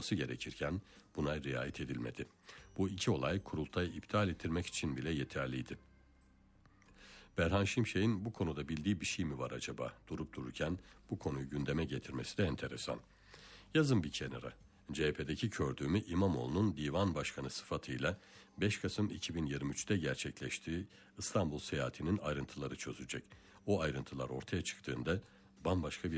olması gerekirken buna riayet edilmedi. Bu iki olay kurultayı iptal ettirmek için bile yeterliydi. Berhan Şimşek'in bu konuda bildiği bir şey mi var acaba? Durup dururken bu konuyu gündeme getirmesi de enteresan. Yazın bir kenara. CHP'deki kördüğümü İmamoğlu'nun divan başkanı sıfatıyla 5 Kasım 2023'te gerçekleştiği İstanbul seyahatinin ayrıntıları çözecek. O ayrıntılar ortaya çıktığında bambaşka bir